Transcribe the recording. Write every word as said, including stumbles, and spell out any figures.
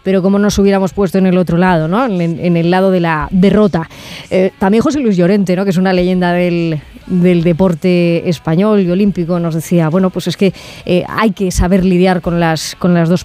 pero cómo nos hubiéramos puesto en el otro lado, ¿no? En, en el lado de la derrota. Eh, también José Luis Llorente, ¿no? Que es una leyenda del, del deporte español y olímpico, nos decía, bueno, pues es que eh, hay que saber lidiar con las, con las dos